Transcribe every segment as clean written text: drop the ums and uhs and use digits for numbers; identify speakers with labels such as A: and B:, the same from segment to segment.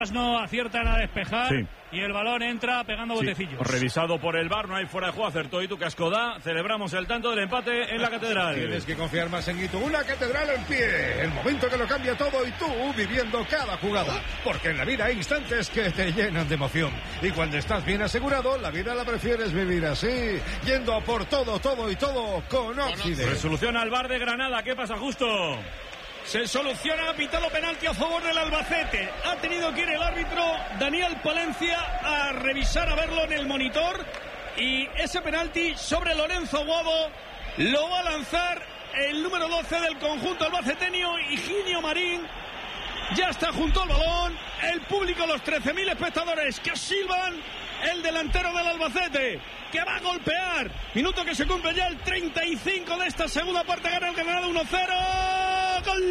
A: No aciertan a despejar, sí, y el balón entra pegando botecillos.
B: Revisado por el VAR, no hay fuera de juego, acertó Itu Cascodá. Celebramos el tanto del empate en la Catedral.
C: Tienes que confiar más en Itu. Una Catedral en pie, el momento que lo cambia todo, y tú viviendo cada jugada, porque en la vida hay instantes que te llenan de emoción, y cuando estás bien asegurado, la vida la prefieres vivir así, yendo a por todo, todo y todo con Occident.
B: Resolución al VAR de Granada. ¿Qué pasa, Justo?
A: Se soluciona, ha pitado penalti a favor del Albacete. Ha tenido que ir el árbitro Daniel Palencia a revisar, a verlo en el monitor. Y ese penalti sobre Lorenzo Guado lo va a lanzar el número 12 del conjunto albaceteño, Higinio Marín. Ya está junto al balón. El público, los 13.000 espectadores que silban. El delantero del Albacete, que va a golpear. Minuto que se cumple ya, el 35 de esta segunda parte. Gana el Granada 1-0. ¡Gol!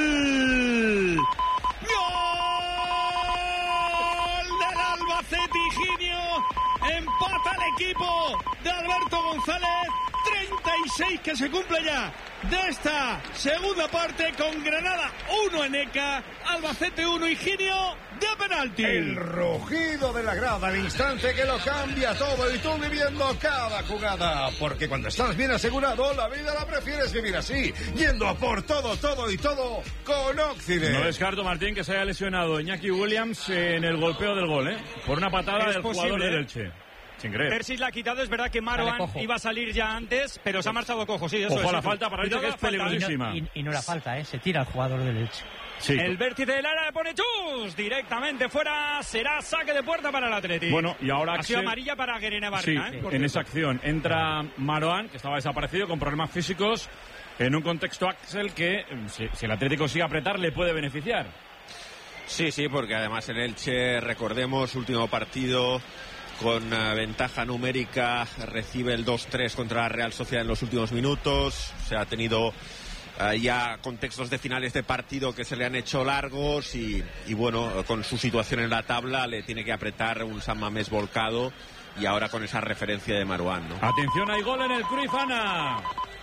A: ¡Gol del Albacete, Higinio! Empata el equipo de Alberto González. 36 que se cumple ya de esta segunda parte, con Granada 1 en ECA, Albacete 1, Higinio de penalti.
C: El rugido de la grada, el instante que lo cambia todo, y tú viviendo cada jugada, porque cuando estás bien asegurado, la vida la prefieres vivir así, yendo a por todo, todo y todo con Occident.
B: No descarto, Martín, que se haya lesionado Iñaki Williams en el golpeo del gol, por una patada del jugador del Elche.
D: Persis la ha quitado, es verdad que Marouane iba a salir ya antes, pero se ha marchado cojo, sí, eso.
B: Ojo a la falta para Elche, que es peligrosísima.
E: Y no era falta, se tira el jugador del Elche.
B: Sí.
D: El vértice del área le pone chus directamente fuera, será saque de puerta para el Atleti.
B: Bueno, y ahora
D: ha sido amarilla para Guerene Barca.
B: Sí, en esa acción entra Marouane, que estaba desaparecido con problemas físicos, en un contexto, Axel, que si el Atlético sigue a apretar le puede beneficiar.
F: Sí, porque además el Elche, recordemos, último partido con ventaja numérica, recibe el 2-3 contra la Real Sociedad en los últimos minutos. Se ha tenido ya contextos de finales de partido que se le han hecho largos, y bueno, con su situación en la tabla le tiene que apretar un San Mamés volcado, y ahora con esa referencia de Marouane, ¿no?
B: Atención, hay gol en el Cruyff, Ana.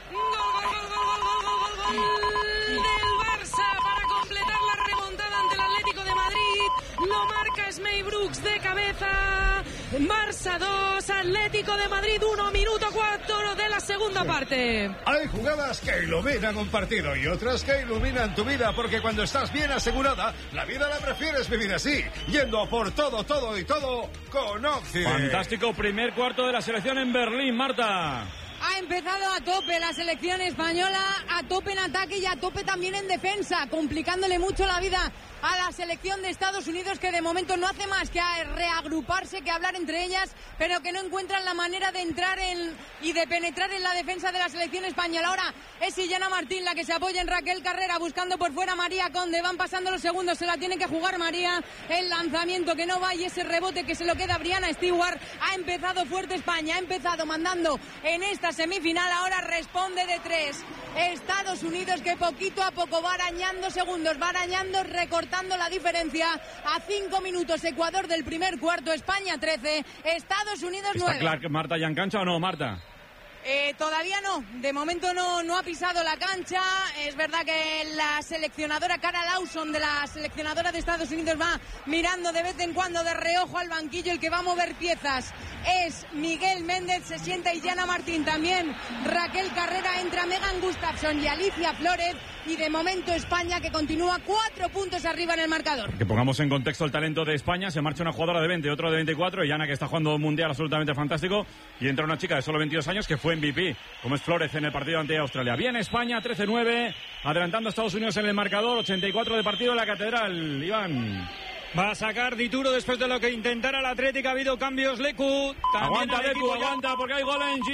G: Del Barça para completar la remontada ante el Atlético de Madrid. Lo marca Smey Brooks de cabeza. Barça 2, Atlético de Madrid 1, minuto 4 de la segunda parte.
C: Hay jugadas que iluminan un partido y otras que iluminan tu vida, porque cuando estás bien asegurada, la vida la prefieres vivir así, yendo por todo, todo y todo con Occident.
B: Fantástico primer cuarto de la selección en Berlín, Marta.
H: Ha empezado a tope la selección española, a tope en ataque y a tope también en defensa, complicándole mucho la vida a la selección de Estados Unidos, que de momento no hace más que reagruparse, que hablar entre ellas, pero que no encuentran la manera de entrar y de penetrar en la defensa de la selección española. Ahora es Illana Martín la que se apoya en Raquel Carrera, buscando por fuera María Conde. Van pasando los segundos, se la tiene que jugar María. El lanzamiento que no va y ese rebote que se lo queda a Brianna Stewart. Ha empezado fuerte España, ha empezado mandando en esta semifinal, ahora responde de 3. Estados Unidos, que poquito a poco va arañando segundos, va arañando, recortando la diferencia a 5 minutos. Ecuador del primer cuarto, España 13, Estados Unidos 9.
B: ¿Está claro que Marta ya en cancha o no, Marta?
H: Todavía no, de momento no ha pisado la cancha. Es verdad que la seleccionadora Cara Lawson, de la seleccionadora de Estados Unidos, va mirando de vez en cuando de reojo al banquillo. El que va a mover piezas es Miguel Méndez, se sienta Illana Martín también, Raquel Carrera, entra Megan Gustafson y Alicia Flores, y de momento España, que continúa 4 puntos arriba en el marcador.
B: Que pongamos en contexto el talento de España: se marcha una jugadora de 20, otro de 24, Illana, que está jugando un mundial absolutamente fantástico, y entra una chica de solo 22 años que fue MVP, como es Flores, en el partido ante Australia. Bien España, 13-9, adelantando a Estados Unidos en el marcador, 84 de partido en la Catedral. Iván.
D: Va a sacar Dituro después de lo que intentara el Atlético. Ha habido cambios, Lecu.
B: Aguanta Lecu, aguanta, porque hay gol en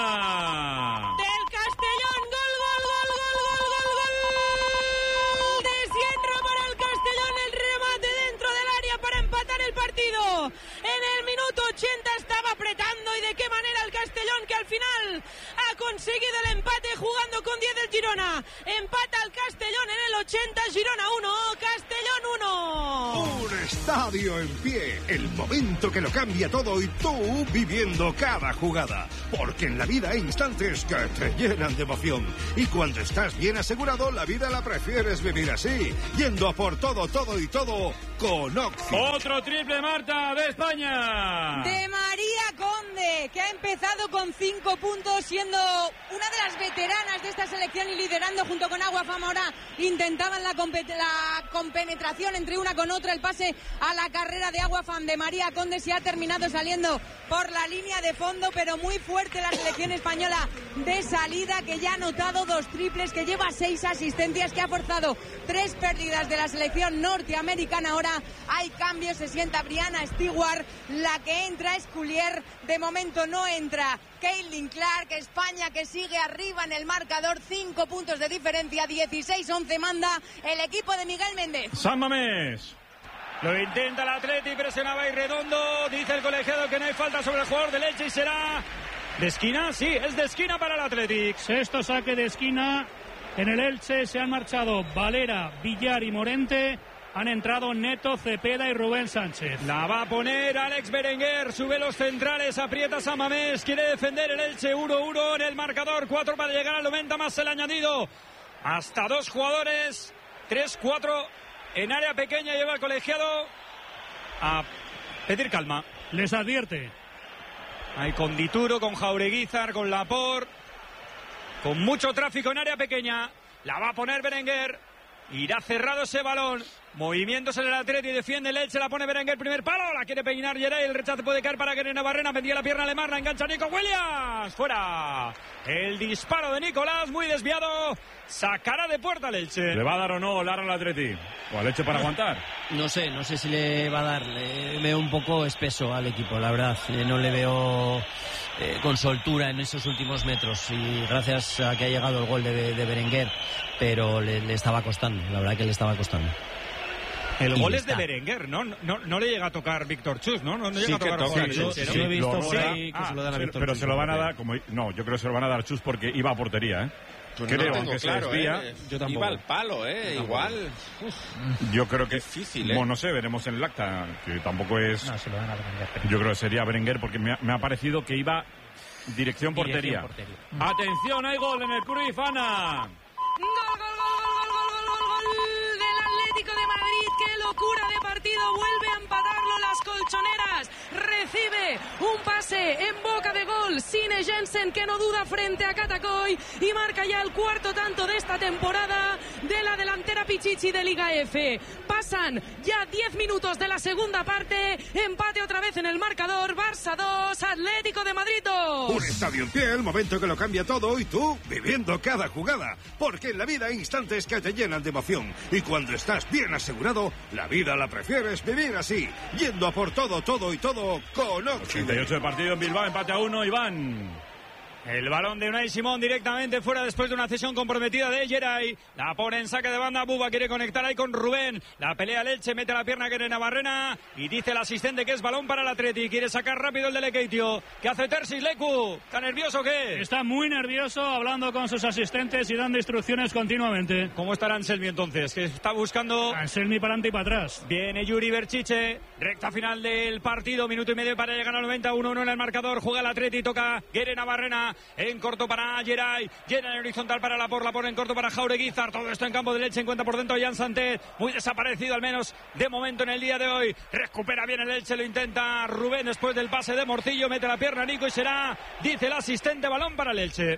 B: Girona.
G: Del Castellón, gol, gol, gol, gol, gol, gol, gol. De Sierra para el Castellón, el remate dentro del área para empatar el partido. En el minuto 80 estaba apretando, y de qué manera el Castellón, que al final ha conseguido el empate jugando con 10 del Girona. Empata al Castellón en el 80, Girona 1, Castellón 1.
C: Un estadio en pie, el momento que lo cambia todo y tú viviendo cada jugada. Porque en la vida hay instantes que te llenan de emoción. Y cuando estás bien asegurado, la vida la prefieres vivir así, yendo a por todo, todo y todo con Oxy.
B: Otro triple, Marta, de España.
H: De María Conde, que ha empezado con 5 puntos, siendo una de las veteranas de esta selección y liderando junto con Aguafam. Ahora intentaban la compenetración entre una con otra, el pase a la carrera de Aguafam de María Conde. Se ha terminado saliendo por la línea de fondo, pero muy fuerte la selección española de salida, que ya ha anotado 2 triples, que lleva 6 asistencias, que ha forzado 3 pérdidas de la selección norteamericana. Ahora hay cambios, se sienta Brianna Stewart, la que entra es Collier, de momento no entra Caitlin Clark. España que sigue arriba en el marcador, 5 puntos de diferencia, 16-11 manda el equipo de Miguel Méndez.
B: San Mamés.
D: Lo intenta el Atleti, presionaba Irredondo, dice el colegiado que no hay falta sobre el jugador del Elche y será de esquina. Sí, es de esquina para el Athletic.
A: Sexto saque de esquina en el Elche. Se han marchado Valera, Villar y Morente. Han entrado Neto, Cepeda y Rubén Sánchez.
D: La va a poner Alex Berenguer, sube los centrales, aprieta San Mamés, quiere defender el Elche, 1-1 en el marcador, 4 para llegar al 90 más el añadido. Hasta 2 jugadores, 3-4 en área pequeña, lleva el colegiado a pedir calma.
A: Les advierte.
D: Hay con Dituro, con Jaureguizar, con Laporte, con mucho tráfico en área pequeña. La va a poner Berenguer, irá cerrado ese balón. Movimientos en el Atleti, defiende el Elche, la pone Berenguer, primer palo, la quiere peinar Geray, el rechazo puede caer para Guerrero Navarrena, metía la pierna alemán, la engancha Nico Williams, fuera. El disparo de Nicolás, muy desviado, sacará de puerta el Elche.
B: ¿Le va a dar o no Lara al Atleti? ¿O al Elche para aguantar?
I: No sé si le va a dar. Le veo un poco espeso al equipo, la verdad. No le veo con soltura en esos últimos metros. Y gracias a que ha llegado el gol de Berenguer, pero le estaba costando. La verdad que le estaba costando.
D: El gol es de Berenguer, ¿no? No le llega a tocar Víctor Chus, ¿no? No llega a tocar
I: a Chus.
D: Sí,
I: sí, he visto
B: sí,
I: que se lo dan a Víctor
B: pero
I: Chus,
B: se lo van a dar, no, yo creo que se lo van a dar Chus porque iba a portería, ¿eh?
F: Pues
B: creo,
F: no
B: aunque
F: claro,
B: se desvía.
F: Yo tampoco. Iba al palo, igual.
B: Yo creo que
F: difícil,
B: bueno, no sé, veremos en el acta, que tampoco es.
E: No, se lo van a Berenguer.
B: Yo creo que sería Berenguer porque me ha parecido que iba dirección portería. Atención, hay gol en el Cruyff, Ana.
G: Gol del Atlético de Madrid. Qué locura de partido, vuelve a empatarlo las colchoneras. Recibe un pase en boca de gol Sine Jensen, que no duda frente a Catacoy, y marca ya el 4º tanto de esta temporada de la delantera Pichichi de Liga F. Pasan ya 10 minutos de la segunda parte, empate otra vez en el marcador, Barça 2, Atlético de Madrid 2.
C: Un estadio en pie, el momento que lo cambia todo y tú viviendo cada jugada. Porque en la vida hay instantes que te llenan de emoción. Y cuando estás bien asegurado, la vida la prefieres vivir así, yendo a por todo, todo y todo con Oxy.
B: 88 de partido en Bilbao, empate a 1, Iván.
D: El balón de Unai Simón directamente fuera después de una cesión comprometida de Geray. La pone en saque de banda. Buba quiere conectar ahí con Rubén. La pelea Elche, mete la pierna Guerrero Navarrena. Y dice el asistente que es balón para el Atleti. Quiere sacar rápido el de Lekeitio. ¿Qué hace Tersis Leku? ¿Está nervioso o qué?
A: Está muy nervioso, hablando con sus asistentes y dando instrucciones continuamente.
D: ¿Cómo estará Anselmi entonces? Que está buscando...
A: Anselmi para adelante y para atrás.
D: Viene Yuri Berchiche. Recta final del partido. Minuto y medio para llegar al 90. 1-1 en el marcador. Juega el Atleti. Toca Guerrero Navarrena. En corto para Geray, llena en horizontal para la pone en corto para Jaureguizar. Todo esto en campo de Leche, encuentra por dentro a Jan Santet, muy desaparecido al menos de momento en el día de hoy. Recupera bien el Elche, lo intenta Rubén después del pase de Morcillo, mete la pierna Nico y será, dice el asistente, balón para el Elche.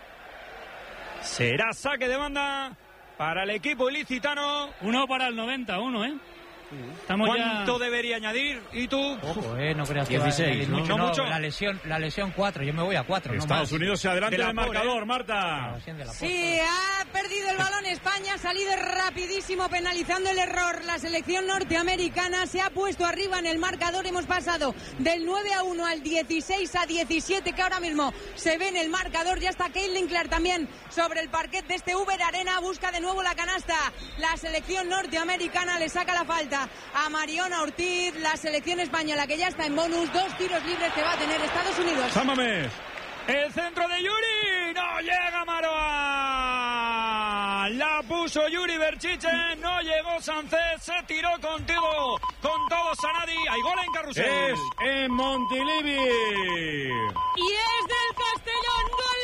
D: Será saque de banda para el equipo ilicitano.
A: 1 para el 91, ¿eh?
D: ¿Cuánto debería añadir? ¿Y tú?
E: Poco, no creas que
I: 16,
E: va a
D: ¿no?
E: mucho. La lesión 4, yo me voy a 4.
B: Estados Unidos se adelanta en el marcador, Marta.
H: Sí, ha perdido el balón España, ha salido rapidísimo penalizando el error. La selección norteamericana se ha puesto arriba en el marcador. Hemos pasado del 9-1 al 16-17, que ahora mismo se ve en el marcador. Ya está Caitlin Clark también sobre el parquet de este Uber Arena. Busca de nuevo la canasta. La selección norteamericana le saca la falta a Mariona Ortiz. La selección española, que ya está en bonus, 2 tiros libres que va a tener Estados Unidos.
B: San Mamés.
D: El centro de Yuri. No llega Maroan. La puso Yuri Berchiche. No llegó Sánchez. Se tiró contigo. Con todo Sanadi. Hay gol en Carrusel.
B: Es en Montilivi.
G: Y es del Castellón. Gol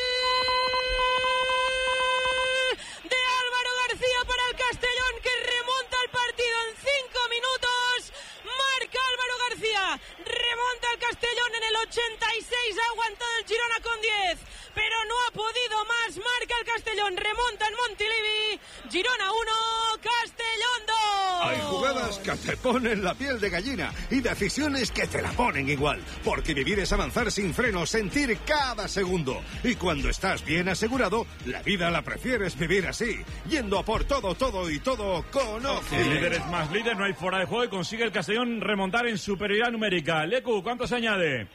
G: de Álvaro García para el Castellón, que remonta el partido en 5 minutos. Marca Álvaro García. Remonta el Castellón en el 86. Ha aguantado el Girona con 10. Pero no ha podido más. Marca el Castellón. Remonta en Montilivi. Girona 1, Castellón 2.
C: Hay jugadas que te ponen la piel de gallina y decisiones que te la ponen igual. Porque vivir es avanzar sin freno, sentir cada segundo. Y cuando estás bien asegurado, la vida la prefieres vivir así. Yendo a por todo, todo y todo con Oci.
B: El líder es más líder, no hay fuera de juego y consigue el Castellón remontar en superioridad numérica. Lecu, ¿cuánto se añade?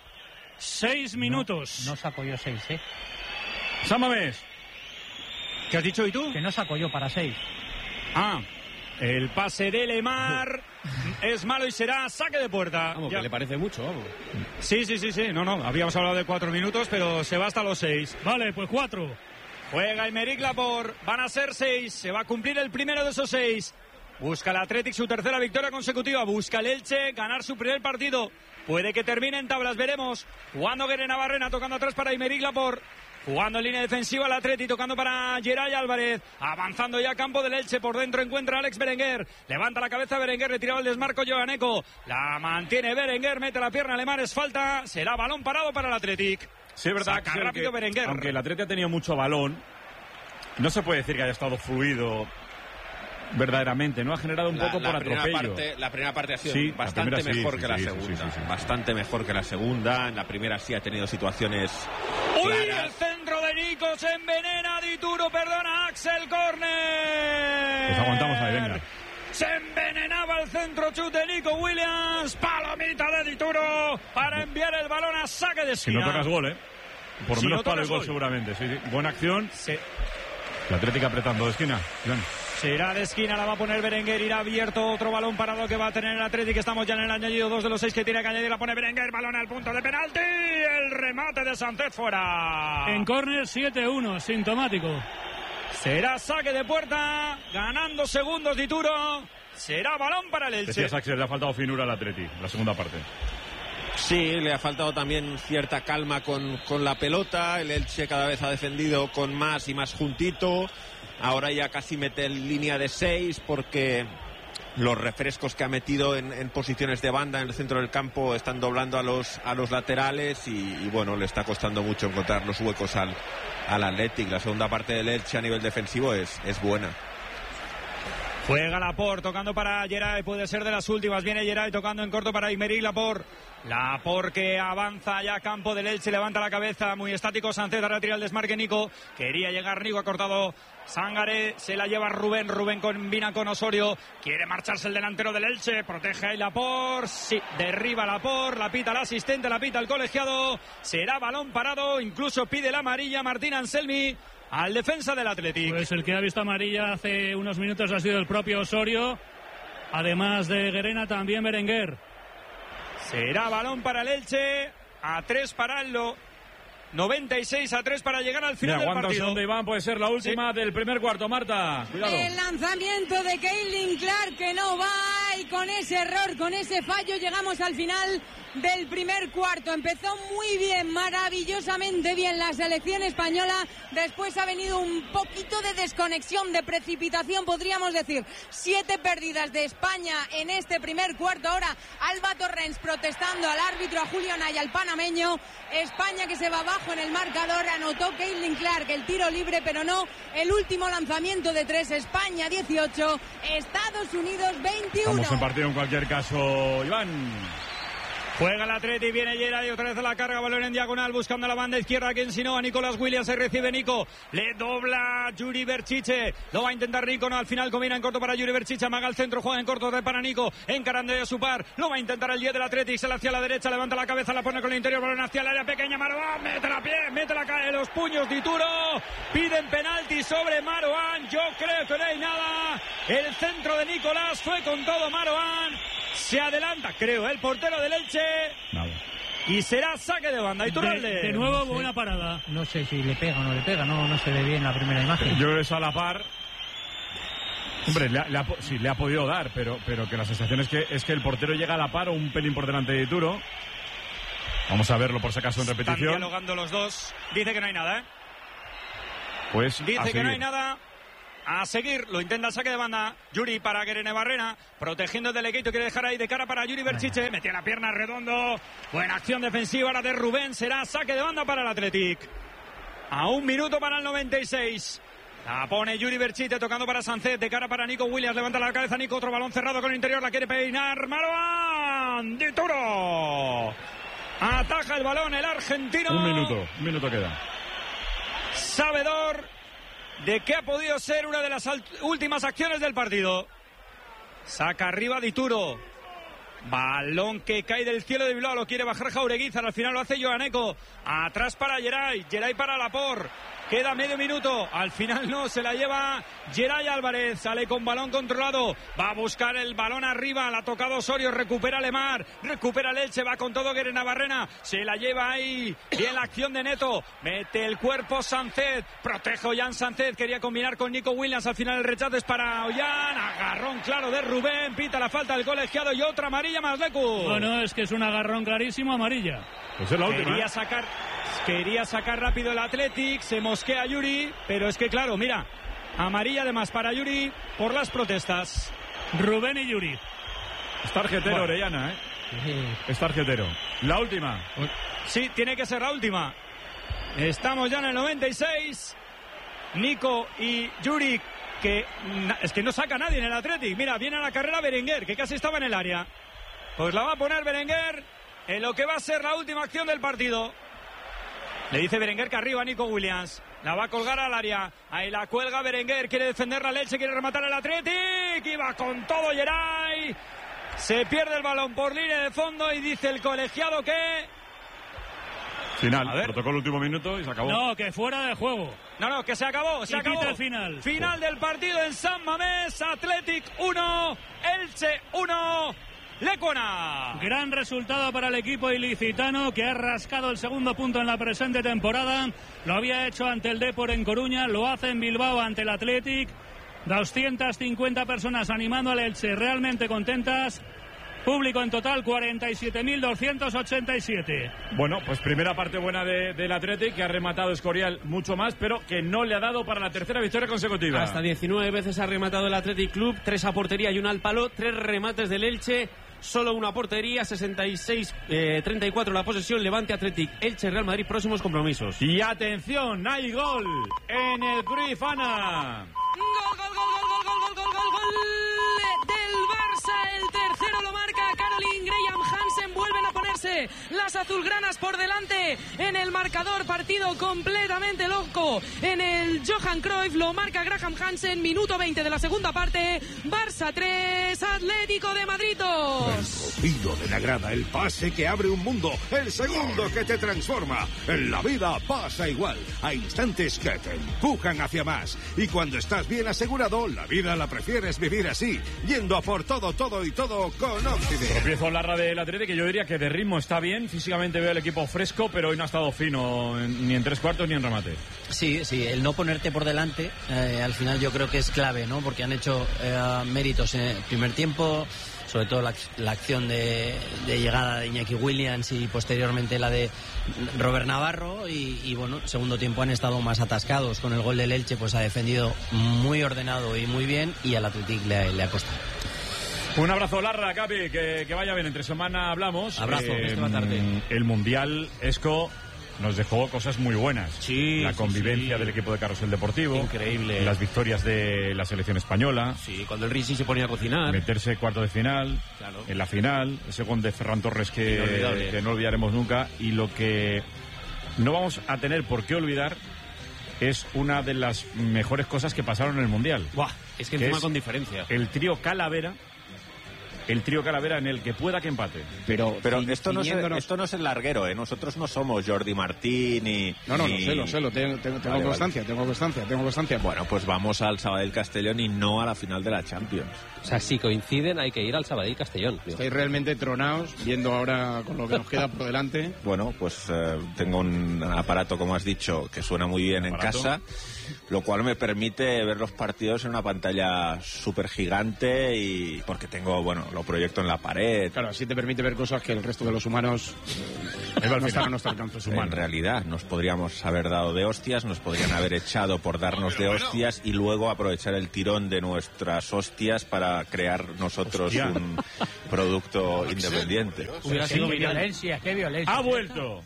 A: 6 minutos.
E: No saco yo 6, ¿eh?
B: San Mamés.
D: ¿Qué has dicho y tú?
E: Que no saco yo para 6.
D: Ah, el pase de Lemar es malo y será saque de puerta.
J: Vamos, que le parece mucho, vamos.
D: Sí. No, habíamos hablado de 4 minutos, pero se va hasta los 6.
A: Vale, pues 4.
D: Juega Aymeric Laporte, van a ser 6, se va a cumplir el primero de esos 6. Busca el Athletic su tercera victoria consecutiva, busca el Elche ganar su primer partido. Puede que termine en tablas, veremos. Jugando Guere Navarrena, tocando atrás para Aymeric Laporte. Jugando en línea defensiva el Atleti, tocando para Geray Álvarez. Avanzando ya a campo del Elche, por dentro encuentra a Alex Berenguer. Levanta la cabeza Berenguer, retiraba el desmarco Joaneco. La mantiene Berenguer, mete la pierna alemán, es falta. Será balón parado para el Athletic.
B: Sí, es verdad.
D: Saca rápido Berenguer.
B: Aunque el Atleti ha tenido mucho balón, no se puede decir que haya estado fluido verdaderamente, ¿no? Ha generado un poco por atropello.
F: La primera parte ha sido
B: Sí,
F: bastante mejor que la segunda.
B: Sí.
F: Bastante mejor que la segunda. En la primera sí ha tenido situaciones
D: ¡Uy!
F: claras.
D: El centro de Nico se envenena. Dituro, perdona, Axel Corner.
B: Pues aguantamos ahí, venga.
D: Se envenenaba el centro chute de Nico Williams. Palomita de Dituro para enviar el balón a saque de
B: Si
D: esquina.
B: no tocas gol, ¿eh? Por lo
D: Si
B: menos
D: no
B: para el
D: tocas
B: gol
D: gol.
B: seguramente. Sí. Buena acción.
D: Sí.
B: La Atlética apretando de esquina. Iván.
D: Será de esquina, la va a poner Berenguer, irá abierto otro balón parado que va a tener el Atlético. Estamos ya en el añadido 2 de los 6 que tiene que añadir, la pone Berenguer, balón al punto de penalti, el remate de Sánchez fuera.
A: En córner 7-1, sintomático.
D: Será saque de puerta, ganando segundos Dituro, será balón para el Elche.
B: Decías, Axel, le ha faltado finura al Atleti, la segunda parte.
F: Sí, le ha faltado también cierta calma con la pelota. El Elche cada vez ha defendido con más y más juntito. Ahora ya casi mete en línea de 6 porque los refrescos que ha metido en posiciones de banda en el centro del campo están doblando a los laterales y bueno, le está costando mucho encontrar los huecos al Athletic. La segunda parte del Elche a nivel defensivo es buena.
D: Juega Laporte, tocando para Geray, puede ser de las últimas. Viene Geray tocando en corto para Aymeric Laporte. Laporte que avanza ya a campo del Elche, levanta la cabeza, muy estático. Sánchez a retirar el desmarque Nico. Quería llegar Nico, ha cortado Sangaré, se la lleva Rubén. Rubén combina con Osorio. Quiere marcharse el delantero del Elche, protege ahí Laporte. Sí, derriba Laporte, la pita el asistente, la pita el colegiado. Será balón parado, incluso pide la amarilla Martín Anselmi al defensa del Athletic.
A: Pues el que ha visto amarilla hace unos minutos ha sido el propio Osorio. Además de Guerena, también Berenguer.
D: Será balón para el Elche. A 3 para el 96-3 para llegar al final del
B: aguanta
D: partido.
B: un segundo, Iván, puede ser la última del primer cuarto. Marta, cuidado.
H: El lanzamiento de Caitlin Clark que no va, y con ese error, con ese fallo llegamos al final del primer cuarto. Empezó muy bien, maravillosamente bien la selección española. Después ha venido un poquito de desconexión, de precipitación, podríamos decir. 7 pérdidas de España en este primer cuarto. Ahora Alba Torrens protestando al árbitro, a Julio Naya, al panameño. España que se va abajo en el marcador. Anotó Caitlin Clark el tiro libre, pero no el último lanzamiento de 3. España 18, Estados Unidos 21.
B: Vamos en partido en cualquier caso, Iván.
D: Juega el Atleti, viene Geray, otra vez a la carga, balón en diagonal, buscando la banda izquierda, quien si no, a Nicolás Williams, se recibe Nico, le dobla Yuri Berchiche, lo va a intentar Nico, no, al final combina en corto para Yuri Berchiche, amaga al centro, juega en corto para Nico, encarando a su par, lo va a intentar el 10 del Atleti, se la hacia la derecha, levanta la cabeza, la pone con el interior, balón hacia el área pequeña, Maroan, mete la pie, mete la cae, los puños, Dituro, piden penalti sobre Maroan, yo creo que no hay nada, el centro de Nicolás fue con todo Maroan, se adelanta, creo, el portero del Elche.
B: Nada.
D: y será saque de banda. Iturralde.
A: De nuevo buena parada.
E: No sé si le pega o no le pega, no se ve bien la primera imagen.
B: Yo creo que eso a la par. Hombre, sí, le ha podido dar, pero que la sensación es que el portero llega a la par o un pelín por delante de Dituro. Vamos a verlo por si acaso en repetición.
D: Están dialogando los dos. Dice que no hay nada, ¿eh?
B: Pues
D: dice que no hay nada. A seguir, lo intenta el saque de banda. Yuri para Guerene Barrena, protegiendo el Lequeito, quiere dejar ahí de cara para Yuri Berchiche. Metía la pierna Redondo. Buena acción defensiva ahora de Rubén. Será saque de banda para el Athletic. A 1 minuto para el 96. La pone Yuri Berchiche tocando para Sánchez, de cara para Nico Williams. Levanta la cabeza Nico, otro balón cerrado con el interior. La quiere peinar Marwan Dituro. Ataja el balón el argentino.
B: Un minuto queda.
D: Sabedor de que ha podido ser una de las últimas acciones del partido. Saca arriba Dituro. Balón que cae del cielo de Bilbao. Lo quiere bajar Jaureguizar. Al final lo hace Joaneco. Atrás para Geray. Geray para Laporte. Queda medio minuto. Al final no, se la lleva Geray Álvarez. Sale con balón controlado. Va a buscar el balón arriba. La ha tocado Osorio. Recupera Lemar. Recupera el Elche. Va con todo Guerena Barrena. Se la lleva ahí. Bien la acción de Neto. Mete el cuerpo Sánchez. Protege Ollán Sánchez. Quería combinar con Nico Williams. Al final el rechazo es para Ollán. Agarrón claro de Rubén. Pita la falta del colegiado y otra amarilla más Lecu.
A: Bueno, es que es un agarrón clarísimo, amarilla.
B: Pues es la última.
D: Quería sacar rápido el Athletic, se mosquea Yuri, pero es que claro, mira, amarilla además para Yuri por las protestas.
A: Rubén y Yuri.
B: Es tarjetero, Orellana, ¿eh? Es tarjetero. La última.
D: Sí, tiene que ser la última. Estamos ya en el 96. Nico y Yuri, que es que no saca nadie en el Athletic. Mira, viene a la carrera Berenguer, que casi estaba en el área. Pues la va a poner Berenguer en lo que va a ser la última acción del partido. Le dice Berenguer que arriba Nico Williams. La va a colgar al área. Ahí la cuelga Berenguer. Quiere defender la Leche. Quiere rematar el Athletic. Y va con todo Geray. Se pierde el balón por línea de fondo. Y dice el colegiado que...
B: Final. Protocolo último minuto y se acabó.
A: No, que fuera de juego.
D: No, que se acabó. Se acabó.
A: El final.
D: Final del partido en San Mamés. Athletic 1. Elche 1. Lecuona.
A: Gran resultado para el equipo ilicitano, que ha rascado el segundo punto en la presente temporada. Lo había hecho ante el Depor en Coruña, lo hace en Bilbao ante el Athletic. 250 personas animando al Elche, realmente contentas. Público en total 47.287.
B: Bueno, pues primera parte buena del Athletic, que ha rematado Escorial mucho más, pero que no le ha dado para la tercera victoria consecutiva.
J: Hasta 19 veces ha rematado el Athletic Club, 3 a portería y 1 al palo, 3 remates del Elche, solo una portería, 66-34 la posesión. Levante, Athletic, Elche, Real Madrid, próximos compromisos.
B: Y atención, hay gol en el Cruyff Ana.
G: Gol del Barça, el tercero lo marca Caroline Graham Hansen. Vuelven a ponerse las azulgranas por delante en el marcador. Partido completamente loco en el Johan Cruyff. Lo marca Graham Hansen, minuto 20 de la segunda parte. Barça 3, Atlético de Madrid 2.
C: El ruido de la grada, el pase que abre un mundo, el segundo que te transforma. En la vida pasa igual. Hay instantes que te empujan hacia más. Y cuando estás bien asegurado, la vida la prefieres vivir así, yendo a por todo y todo con Occident.
B: Tropiezo Larra del Athletic, que yo diría que de ritmo está bien. Físicamente veo el equipo fresco, pero hoy no ha estado fino ni en 3/4 ni en remate.
I: Sí, el no ponerte por delante al final yo creo que es clave, ¿no? Porque han hecho méritos en el primer tiempo, sobre todo la acción de llegada de Iñaki Williams y posteriormente la de Robert Navarro y bueno, segundo tiempo han estado más atascados. Con el gol del Elche pues ha defendido muy ordenado y muy bien, y al Athletic le ha costado.
B: Un abrazo, Larra, Capi, que vaya bien. Entre semana hablamos.
J: Abrazo, esta tarde.
B: El Mundial, Esco, nos dejó cosas muy buenas.
J: Sí,
B: la convivencia
J: sí.
B: del equipo de Carrusel Deportivo.
J: Increíble.
B: Las victorias de la selección española.
J: Sí, cuando el Risi se ponía a cocinar.
B: Meterse cuarto de final.
J: Claro.
B: En la final. Ese gol de Ferran Torres que no olvidaremos nunca. Y lo que no vamos a tener por qué olvidar es una de las mejores cosas que pasaron en el Mundial.
J: Buah, es que encima con diferencia.
B: El trío Calavera, el trío Calavera en el que pueda que empate.
F: Pero esto no es el larguero, ¿eh? Nosotros no somos Jordi Martín y...
K: No, lo sé, tengo constancia.
F: Bueno, pues vamos al Sabadell Castellón y no a la final de la Champions.
L: O sea, si coinciden hay que ir al Sabadell Castellón.
K: Estáis realmente tronados, viendo ahora con lo que nos queda por delante.
F: Bueno, pues tengo un aparato, como has dicho, que suena muy bien en casa, lo cual me permite ver los partidos en una pantalla súper gigante y porque tengo, lo proyecto en la pared.
K: Claro, así te permite ver cosas que el resto de los humanos no están a nuestro alcance.
F: En realidad, nos podríamos haber dado de hostias, nos podrían haber echado por darnos de hostias y luego aprovechar el tirón de nuestras hostias para crear nosotros un producto independiente.
E: Hubiera sido violencia, qué violencia.
B: Ha vuelto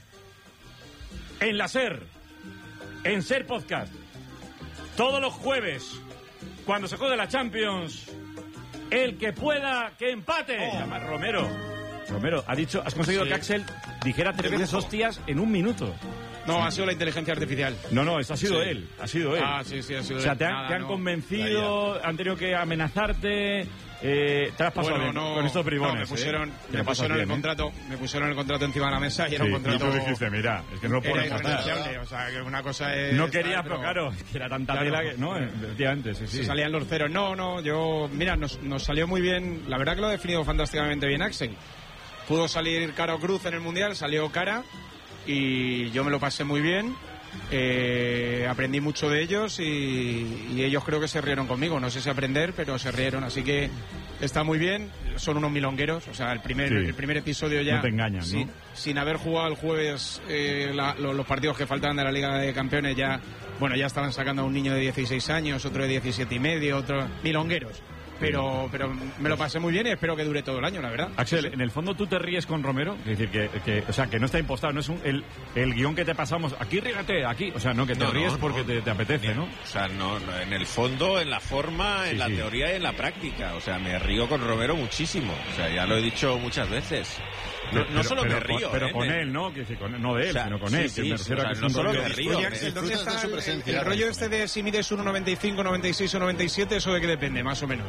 B: en la SER, en SER Podcast, todos los jueves, cuando se juegue la Champions, el que pueda que empate. Llama Romero, has conseguido que Axel dijera 3 veces hostias en 1 minuto.
K: No, ha sido la inteligencia artificial.
B: No, eso ha sido él. Ha sido él.
K: Ah, sí, ha sido él.
B: O sea, te han convencido, han tenido que amenazarte. Te has pasado con estos bribones.
K: Me pusieron el contrato encima de la mesa y era un contrato.
B: Y tú dijiste, mira, es que no lo puedo
K: hacer. O sea, que una cosa es.
B: No quería, pero claro, que era tanta tela que. No, efectivamente, sí.
K: Se salían los ceros. Mira, nos salió muy bien. La verdad que lo ha definido fantásticamente bien Axel. Pudo salir cara o cruz en el Mundial, salió cara. Y yo me lo pasé muy bien, aprendí mucho de ellos y ellos creo que se rieron conmigo, no sé si aprender, pero se rieron, así que está muy bien, son unos milongueros, o sea, el primer episodio ya,
B: no te engañan, ¿no?
K: Sin haber jugado el jueves los partidos que faltaban de la Liga de Campeones ya estaban sacando a un niño de 16 años, otro de 17 y medio, otro milongueros. Pero me lo pasé muy bien y espero que dure todo el año, la verdad.
B: Axel, en el fondo tú te ríes con Romero, es decir, que no está impostado, no es el guión que te pasamos, aquí rígate, aquí, o sea, no, que te ríes porque te apetece, ¿no?
F: O sea, no, en el fondo, en la forma, en la teoría y en la práctica, o sea, me río con Romero muchísimo, o sea, ya lo he dicho muchas veces. No solo me río.
B: Pero con él, ¿no? No de él, sino con él.
F: Sí, no solo me río.
K: ¿Dónde está el rollo este de si mides 1,95, 96 o 97? ¿Eso de qué depende, más o menos?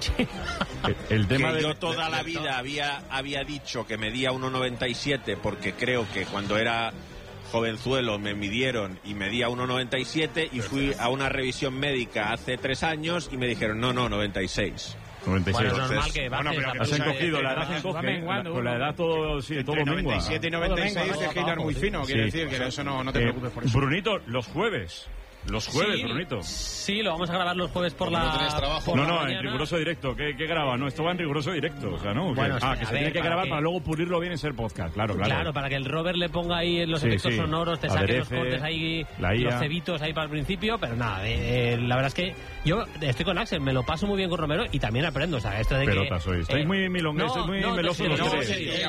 F: El tema que yo toda la vida había dicho que medía 1,97 porque creo que cuando era jovenzuelo me midieron y medía 1,97 y fui a una revisión médica hace 3 años y me dijeron, no, 96.
B: 96.
E: Bueno, es normal que baje.
B: Has encogido, la edad encoge. Con la edad todo mengua.
K: 97 y 96 de girar muy fino, quiere decir que eso no te preocupes por eso.
B: Brunito, los jueves, Brunito.
L: Sí, lo vamos a grabar los jueves por la...
B: No, en riguroso directo. ¿Qué graba? No, esto va en riguroso directo. O sea, ¿no?
L: Bueno,
B: que se tiene que grabar para luego pulirlo bien en ser podcast. Claro.
L: Claro, para que el Robert le ponga ahí los efectos sonoros, te saque los cortes ahí, los cebitos ahí para el principio. Pero nada, la verdad es que yo estoy con Axel, me lo paso muy bien con Romero y también aprendo. O sea, esto de
B: Pelota sois. Estáis muy milonguesos, muy melosos los tres.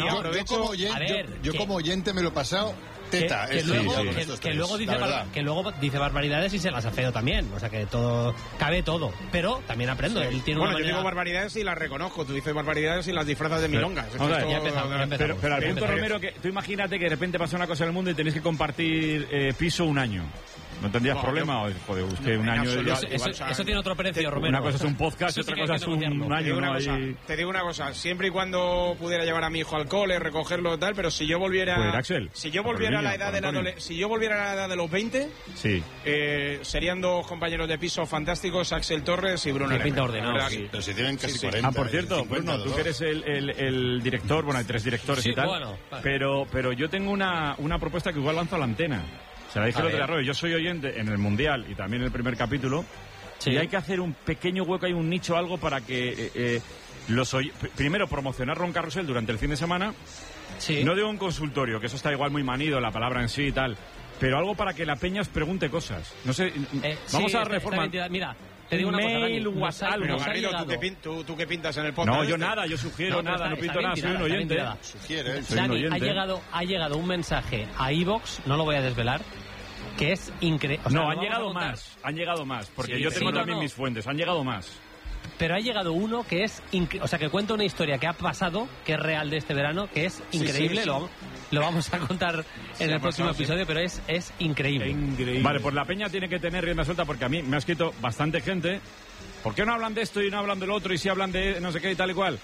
M: Yo como oyente me lo he pasado teta.
L: Que luego dice barbaridades y se las afeo también. O sea que cabe todo. Pero también aprendo. Él tiene
K: yo digo barbaridades y las reconozco. Tú dices barbaridades y las disfrazas de milongas.
L: Ya empezamos.
B: Pero al punto, Romero, que tú imagínate que de repente pasa una cosa en el mundo y tenéis que compartir piso 1 año. ¿No tendrías problema? Joder, usted un año...
L: Eso tiene otro precio, Romero.
B: Una cosa es un podcast y otra cosa es un año.
K: Te digo una cosa, siempre y cuando pudiera llevar a mi hijo al cole, recogerlo y tal, pero si yo volviera...
B: Pues, Axel,
K: si yo volviera a la edad de los 20, serían 2 compañeros de piso fantásticos, Axel Torres y Bruno
L: Pinta ordenado.
M: Pero si tienen casi 40.
B: Por cierto, Bruno, tú que eres el director, bueno, hay 3 directores y tal,
L: bueno,
B: pero yo tengo una propuesta que igual lanzo a la antena. Se la dije el otro día, yo soy oyente en el Mundial y también en el primer capítulo. Y hay que hacer un pequeño hueco, hay un nicho, algo para que primero promocionar Ron Carrusel durante el fin de semana. No digo un consultorio, que eso está igual muy manido, la palabra en sí y tal, pero algo para que la peña os pregunte cosas. No sé, vamos a reformar.
L: Mira, te digo una
B: mail,
L: cosa,
B: WhatsApp.
K: Pero Garrido, ¿tú qué pintas en el podcast?
B: No, yo nada, yo sugiero nada, no pinto nada, soy un oyente.
L: Dani, ha llegado un mensaje a iVox, no lo voy a desvelar, que es increíble.
B: No, han llegado más, porque yo tengo también mis fuentes, han llegado más.
L: Pero ha llegado uno que es, que cuenta una historia que ha pasado, que es real de este verano, que es increíble, lo vamos a contar en el próximo episodio, pero es increíble.
B: Vale, pues la peña tiene que tener rienda suelta porque a mí me ha escrito bastante gente. ¿Por qué no hablan de esto y no hablan de lo otro y si hablan de no sé qué y tal y cual?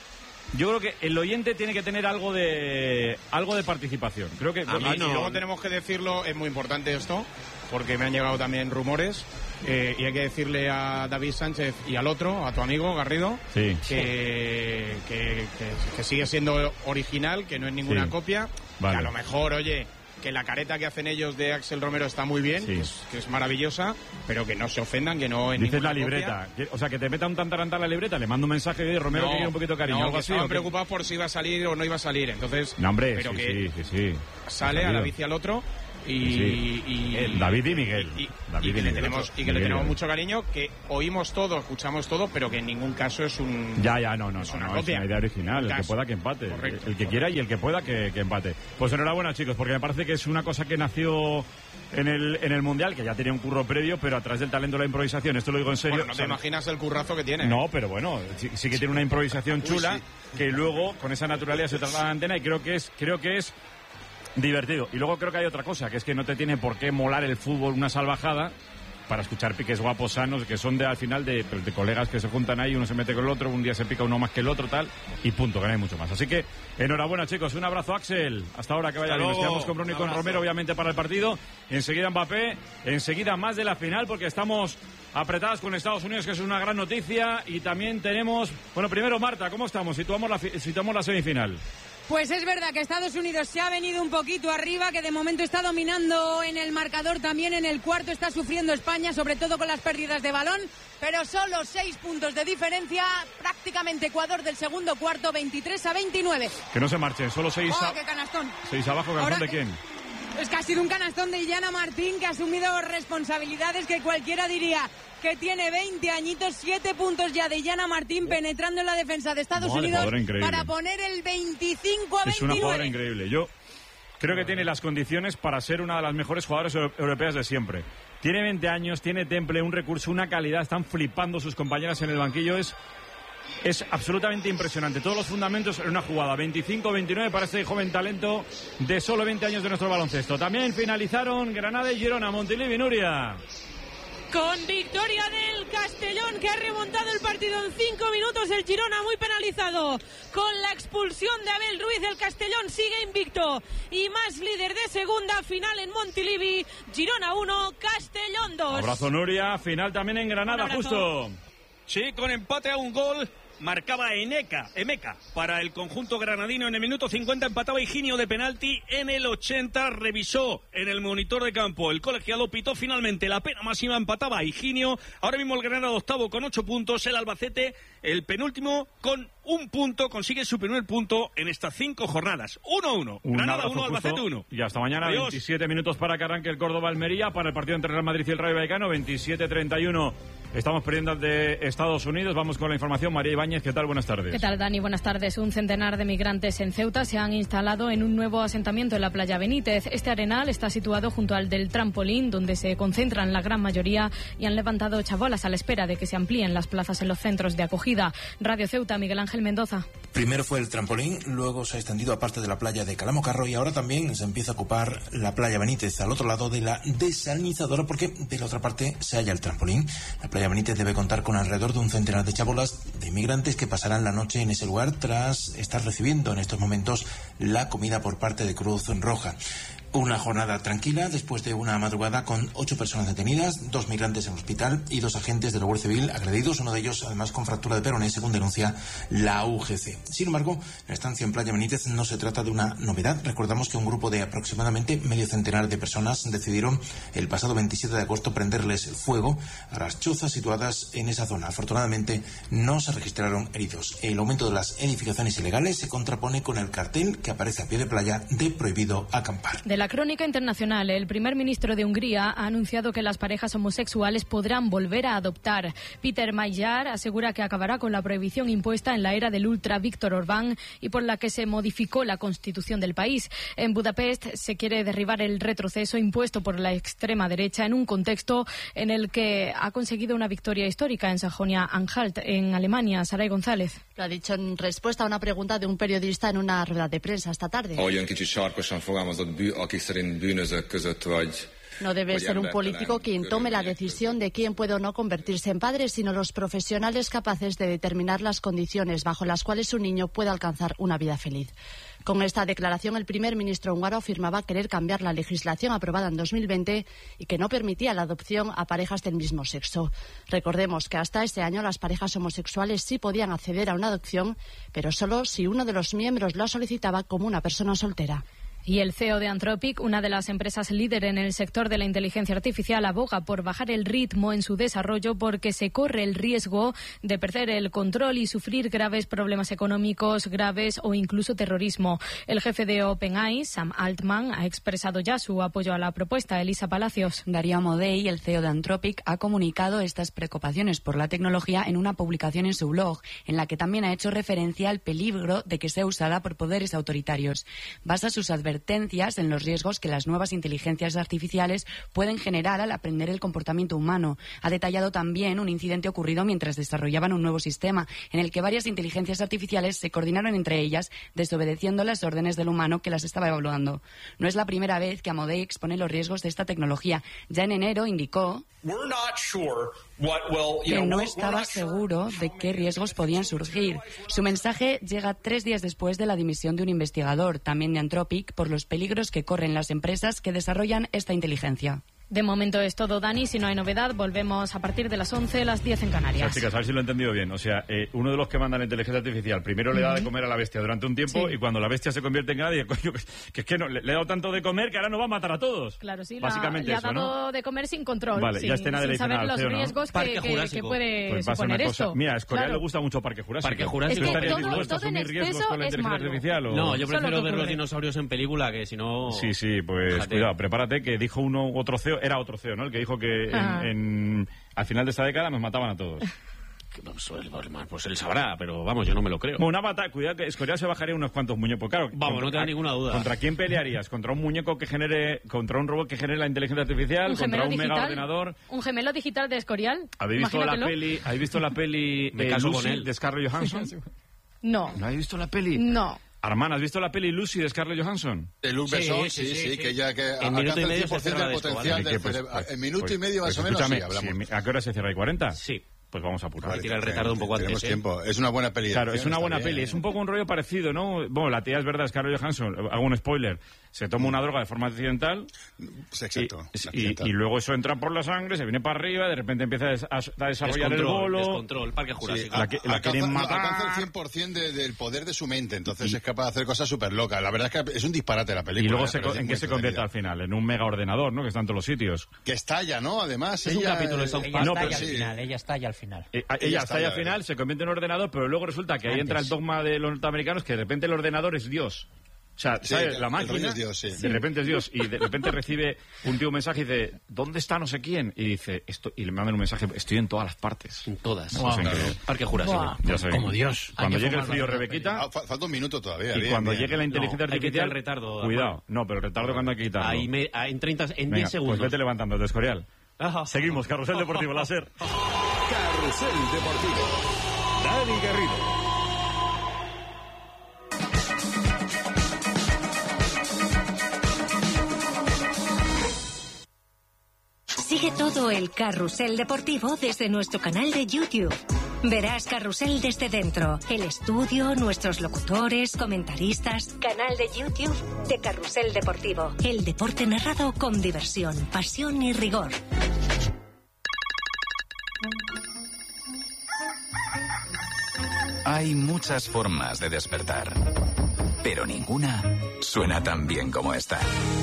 B: yo creo que el oyente tiene que tener algo de participación. Creo que
K: y luego tenemos que decirlo, es muy importante esto, porque me han llegado también rumores. Y hay que decirle a David Sánchez y al otro, a tu amigo Garrido,
B: sí,
K: que sigue siendo original, que no es ninguna copia, vale. Que a lo mejor, oye, que la careta que hacen ellos de Axel Romero está muy bien, sí, que es maravillosa, pero que no se ofendan, que no es
B: dices la libreta, o sea, que te meta un tantarantán la libreta, le mando un mensaje de Romero que quiere un poquito de cariño, algo así.
K: Estaban preocupados por si iba a salir o no iba a salir, entonces...
B: No, hombre,
K: pero
B: sí.
K: Sale a David y al otro... Y
B: David y Miguel.
K: Y que le tenemos mucho cariño, que oímos todo, escuchamos todo, pero que en ningún caso es un...
B: No,
K: es una copia.
B: Es una idea original, el que pueda que empate.
K: Correcto,
B: el que quiera y el que pueda que empate. Pues enhorabuena, chicos, porque me parece que es una cosa que nació en el Mundial, que ya tenía un curro previo, pero a través del talento de la improvisación, esto lo digo en serio.
K: Bueno, no te imaginas el currazo que tiene.
B: No, pero bueno, sí que tiene una improvisación chula, que luego con esa naturalidad se traslada a la antena, y creo que es divertido. Y luego creo que hay otra cosa, que es que no te tiene por qué molar el fútbol una salvajada para escuchar piques guapos sanos, que son al final de colegas que se juntan ahí, uno se mete con el otro, un día se pica uno más que el otro, tal, y punto, que no hay mucho más. Así que, enhorabuena, chicos, un abrazo, Axel. Hasta ahora, que vaya bien. Nos quedamos con Bruno y con Romero, obviamente, para el partido. Enseguida Mbappé, enseguida más de la final, porque estamos apretadas con Estados Unidos, que es una gran noticia, y también tenemos... Bueno, primero, Marta, ¿cómo estamos? Situamos la semifinal.
H: Pues es verdad que Estados Unidos se ha venido un poquito arriba, que de momento está dominando en el marcador, también en el cuarto está sufriendo España, sobre todo con las pérdidas de balón, pero solo 6 puntos de diferencia, prácticamente Ecuador del segundo cuarto, 23-29.
B: Que no se marchen, solo 6
H: ¡qué canastón!
B: 6 abajo, ¿canastón de quién?
H: Es que ha sido un canastón de Illana Martín, que ha asumido responsabilidades que cualquiera diría que tiene 20 añitos, 7 puntos ya de Illana Martín penetrando en la defensa de Estados Unidos para poner el 25-29.
B: Es una jugadora increíble. Yo creo que tiene las condiciones para ser una de las mejores jugadoras europeas de siempre. Tiene 20 años, tiene temple, un recurso, una calidad, están flipando sus compañeras en el banquillo, es absolutamente impresionante. Todos los fundamentos en una jugada. 25-29 para este joven talento de solo 20 años de nuestro baloncesto. También finalizaron Granada y Girona. Montilivi, Nuria.
G: Con victoria del Castellón, que ha remontado el partido en 5 minutos. El Girona muy penalizado. Con la expulsión de Abel Ruiz, el Castellón sigue invicto y más líder de segunda. Final en Montilivi. Girona 1, Castellón 2.
B: Abrazo, Nuria. Final también en Granada, justo.
A: Sí, con empate a un gol. Marcaba Emeka para el conjunto granadino en el minuto 50, empataba Higinio de penalti en el 80, revisó en el monitor de campo, el colegiado pitó finalmente la pena máxima, empataba Higinio, ahora mismo el Granada octavo con 8 puntos, el Albacete el penúltimo con 1 punto, consigue su primer punto en estas 5 jornadas, 1-1, Granada 1, Albacete 1.
B: Y hasta mañana. Adiós. 27 minutos para que arranque el Córdoba-Almería, para el partido entre Real Madrid y el Rayo Vallecano, 27-31. Estamos perdiendo de Estados Unidos. Vamos con la información. María Ibáñez, ¿qué tal? Buenas tardes.
N: ¿Qué tal, Dani? Buenas tardes. Un centenar de migrantes en Ceuta se han instalado en un nuevo asentamiento en la playa Benítez. Este arenal está situado junto al del trampolín, donde se concentran la gran mayoría, y han levantado chabolas a la espera de que se amplíen las plazas en los centros de acogida. Radio Ceuta, Miguel Ángel Mendoza.
O: Primero fue el trampolín, luego se ha extendido a parte de la playa de Calamocarro y ahora también se empieza a ocupar la playa Benítez, al otro lado de la desalinizadora, porque de la otra parte se halla el trampolín. La playa Benítez debe contar con alrededor de un centenar de chabolas de inmigrantes que pasarán la noche en ese lugar tras estar recibiendo en estos momentos la comida por parte de Cruz Roja. Una jornada tranquila después de una madrugada con 8 personas detenidas, 2 migrantes en el hospital y 2 agentes de la Guardia Civil agredidos, uno de ellos además con fractura de peroné, según denuncia la UGC. Sin embargo, la estancia en Playa Benítez no se trata de una novedad. Recordamos que un grupo de aproximadamente medio centenar de personas decidieron el pasado 27 de agosto prenderles fuego a las chozas situadas en esa zona. Afortunadamente no se registraron heridos. El aumento de las edificaciones ilegales se contrapone con el cartel que aparece a pie de playa de prohibido acampar.
N: De la crónica internacional, el primer ministro de Hungría ha anunciado que las parejas homosexuales podrán volver a adoptar. Peter Magyar asegura que acabará con la prohibición impuesta en la era del ultra Viktor Orbán y por la que se modificó la constitución del país. En Budapest se quiere derribar el retroceso impuesto por la extrema derecha en un contexto en el que ha conseguido una victoria histórica en Sajonia-Anhalt, en Alemania. Saray González.
P: Lo ha dicho en respuesta a una pregunta de un periodista en una rueda de prensa esta tarde. No debe ser un político quien tome la decisión de quién puede o no convertirse en padre, sino los profesionales capaces de determinar las condiciones bajo las cuales un niño puede alcanzar una vida feliz. Con esta declaración, el primer ministro húngaro afirmaba querer cambiar la legislación aprobada en 2020 y que no permitía la adopción a parejas del mismo sexo. Recordemos que hasta ese año las parejas homosexuales sí podían acceder a una adopción, pero solo si uno de los miembros lo solicitaba como una persona soltera.
N: Y el CEO de Anthropic, una de las empresas líder en el sector de la inteligencia artificial, aboga por bajar el ritmo en su desarrollo porque se corre el riesgo de perder el control y sufrir graves problemas económicos graves o incluso terrorismo. El jefe de OpenAI, Sam Altman, ha expresado ya su apoyo a la propuesta. Elisa Palacios.
Q: Darío Amodei, el CEO de Anthropic, ha comunicado estas preocupaciones por la tecnología en una publicación en su blog, en la que también ha hecho referencia al peligro de que sea usada por poderes autoritarios. Basa sus advertencias en los riesgos que las nuevas inteligencias artificiales pueden generar al aprender el comportamiento humano. Ha detallado también un incidente ocurrido mientras desarrollaban un nuevo sistema, en el que varias inteligencias artificiales se coordinaron entre ellas, desobedeciendo las órdenes del humano que las estaba evaluando. No es la primera vez que Amodei expone los riesgos de esta tecnología. Ya en enero indicó que no estaba seguro de qué riesgos podían surgir. Su mensaje llega 3 días después de la dimisión de un investigador, también de Anthropic, por los peligros que corren las empresas que desarrollan esta inteligencia.
N: De momento es todo, Dani. Si no hay novedad, volvemos a partir de las 11, las 10 en Canarias.
B: O sea, chicas, a ver si lo he entendido bien. O sea, uno de los que manda la inteligencia artificial primero le da de comer a la bestia durante un tiempo y cuando la bestia se convierte en ganado, coño, que es que no, le he dado tanto de comer que ahora no va a matar a todos.
N: Claro, sí,
B: básicamente
N: le ha
B: eso,
N: dado
B: ¿no?
N: de comer sin control.
B: Vale,
N: sin,
B: ya escena de
N: sin saber los
B: CEO,
N: riesgos
B: ¿no?
N: que puede
B: pues
N: suponer esto.
B: Mira, a Escorial le gusta mucho Parque Jurásico.
J: Parque Jurásico.
N: Es que
B: ¿Estaría dispuesto a
N: todo en
B: asumir riesgos
N: exceso
B: con la
N: es
B: inteligencia
N: malo.
B: artificial? ¿O?
J: No, yo prefiero ver los dinosaurios en película, que si no...
B: Sí, pues
J: fíjate.
B: Cuidado, prepárate, que dijo otro CEO, era otro CEO, ¿no? El que dijo que al final de esta década nos mataban a todos.
J: Pues él sabrá, pero vamos, yo no me lo creo.
B: Bueno, una batalla, cuidado que Escorial se bajaría unos cuantos muñecos. Claro,
J: vamos, no tengo ninguna duda.
B: ¿Contra quién pelearías? ¿Contra un muñeco que genere, contra un robot que genere la inteligencia artificial? ¿Contra un mega ordenador?
N: ¿Un gemelo digital de Escorial?
B: ¿Habéis visto la peli
J: Me caso
B: Lucy
J: con él,
B: de Scarlett Johansson?
N: No.
B: ¿No habéis visto la peli?
N: No.
B: Armand, ¿has visto la peli Lucy de Scarlett Johansson?
M: De Luc Besson, sí, que ya que
J: en minuto y medio
M: alcanza el 100% del potencial del cerebro. En minuto y medio más o menos sí hablamos.
B: ¿A qué hora se cierra? ¿Y 40?
J: Sí.
B: Pues vamos a apurar.
J: Vale, tira el retardo un poco antes.
M: Tenemos tiempo. Es una buena peli.
B: Claro, es una buena peli. Es un poco un rollo parecido, ¿no? Bueno, la tía es verdad, Scarlett Johansson. Hago un spoiler. Se toma una droga de forma accidental.
M: Exacto.
B: Y luego eso entra por la sangre, se viene para arriba, de repente empieza a desarrollar el bolo.
J: Descontrol, Parque Jurásico.
B: La quieren matar.
M: Alcanza el 100% del poder de su mente. Entonces es capaz de hacer cosas súper locas. La verdad es que es un disparate la película.
B: Y luego ¿en qué se convierte al final? En un mega ordenador, ¿no? Que está en todos los sitios.
M: Que estalla, ¿no? Además,
J: es un capítulo de South Park.
L: Ella estalla al final.
B: Ella estalla al final, se convierte en un ordenador, pero luego resulta que ahí entra el dogma de los norteamericanos que de repente el ordenador es Dios. O sea, ¿sabes? La máquina
M: es Dios,
B: de repente es Dios y de repente recibe un tío un mensaje y dice, ¿dónde está no sé quién? Y dice, y le mandan un mensaje, estoy en todas las partes.
J: En todas.
B: Parque Jurásico. Ya sé.
J: Como Dios.
B: Cuando llegue el frío, Rebequita...
M: Falta un minuto todavía.
B: Y cuando llegue la inteligencia artificial...
J: Hay que quitar el retardo.
B: Cuidado. No, pero el retardo cuando hay que quitarlo.
J: En 10 segundos.
B: Pues vete levantando, de Escorial. Seguimos, Carrusel Deportivo, láser.
R: Carrusel Deportivo. Dani Garrido.
S: Sigue todo el Carrusel Deportivo desde nuestro canal de YouTube. Verás Carrusel desde dentro, el estudio, nuestros locutores, comentaristas. Canal de YouTube de Carrusel Deportivo. El deporte narrado con diversión, pasión y rigor.
T: Hay muchas formas de despertar, pero ninguna suena tan bien como esta.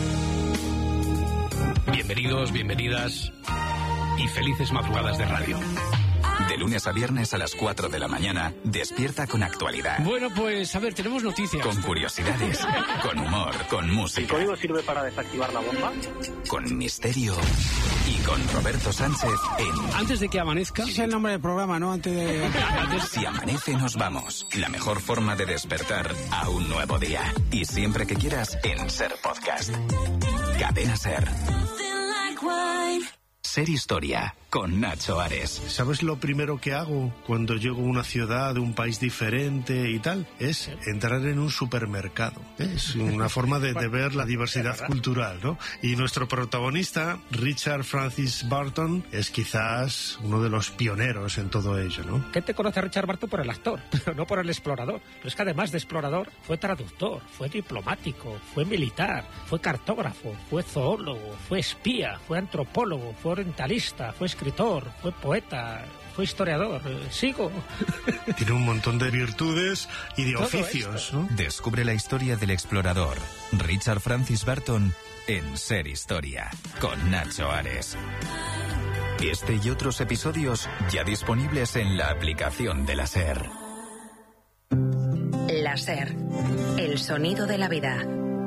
U: Bienvenidos, bienvenidas y felices madrugadas de radio.
T: De lunes a viernes a las 4 de la mañana, despierta con actualidad.
U: Bueno, pues a ver, tenemos noticias.
T: Con curiosidades, con humor, con música.
V: ¿El código sirve para desactivar la bomba?
T: Con misterio y con Roberto Sánchez en...
U: Antes de que amanezca.
W: Ese es el nombre del programa, ¿no? Antes de...
T: Si amanece nos vamos. La mejor forma de despertar a un nuevo día. Y siempre que quieras en Ser Podcast. Cadena Ser. Ser Historia. con Nacho Ares.
C: ¿Sabes lo primero que hago cuando llego a una ciudad de un país diferente y tal? Es entrar en un supermercado. Es una forma de ver la diversidad cultural, ¿no? Y nuestro protagonista, Richard Francis Burton, es quizás uno de los pioneros en todo ello, ¿no?
D: ¿Qué te conoce a Richard Burton por el actor, pero no por el explorador? Pero es que además de explorador, fue traductor, fue diplomático, fue militar, fue cartógrafo, fue zoólogo, fue espía, fue antropólogo, fue orientalista, fue escritor, fue poeta, fue historiador. Sigo.
C: Tiene un montón de virtudes y de oficios, ¿no?
T: Descubre la historia del explorador Richard Francis Burton en Ser Historia con Nacho Ares. Este y otros episodios ya disponibles en la aplicación de la SER.
S: La SER, el sonido de la vida.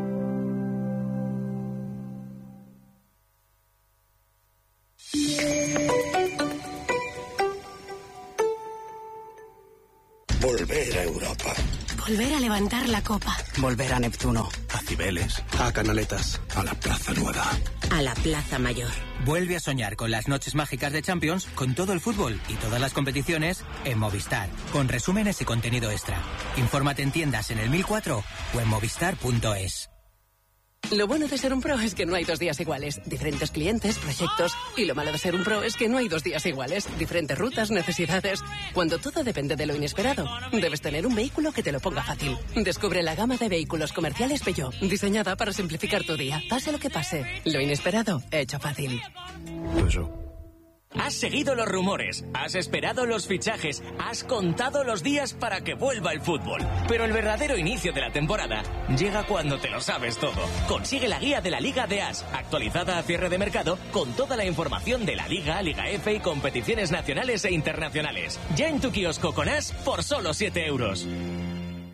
I: Volver a Europa.
X: Volver a levantar la copa.
I: Volver a Neptuno. A Cibeles. A Canaletas. A la Plaza Nueva.
X: A la Plaza Mayor.
Y: Vuelve a soñar con las noches mágicas de Champions, con todo el fútbol y todas las competiciones en Movistar, con resúmenes y contenido extra. Infórmate en tiendas en el 1004 o en movistar.es.
X: Lo bueno de ser un pro es que no hay 2 días iguales. Diferentes clientes, proyectos. Y lo malo de ser un pro es que no hay 2 días iguales. Diferentes rutas, necesidades. Cuando todo depende de lo inesperado, debes tener un vehículo que te lo ponga fácil. Descubre la gama de vehículos comerciales Peugeot, diseñada para simplificar tu día. Pase lo que pase, lo inesperado, hecho fácil.
Y: Has seguido los rumores, has esperado los fichajes, has contado los días para que vuelva el fútbol. Pero el verdadero inicio de la temporada llega cuando te lo sabes todo. Consigue la guía de la Liga de As, actualizada a cierre de mercado, con toda la información de la Liga, Liga F y competiciones nacionales e internacionales. Ya en tu kiosco con As por solo 7 euros.